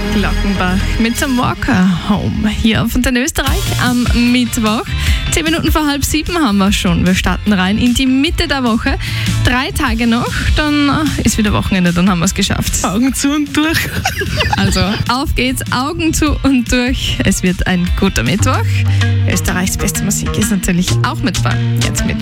Glockenbach mit Some Walker Home hier auf Antenne Österreich am Mittwoch. 10 Minuten vor 6:30 haben wir schon. Wir starten rein in die Mitte der Woche. 3 Tage noch, dann ist wieder Wochenende, dann haben wir es geschafft. Augen zu und durch. Also auf geht's, Augen zu und durch. Es wird ein guter Mittwoch. Österreichs beste Musik ist natürlich auch mit dabei. Jetzt mit